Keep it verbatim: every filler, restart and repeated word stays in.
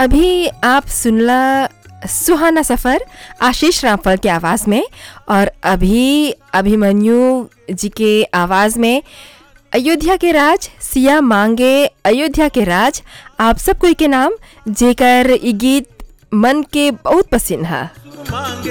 अभी आप सुनला सुहाना सफ़र आशीष रामफल के आवाज़ में, और अभी अभिमन्यु जी के आवाज़ में अयोध्या के राज सिया मांगे अयोध्या के राज। आप सब कोई के नाम जेकर ई गीत मन के बहुत पसंद है।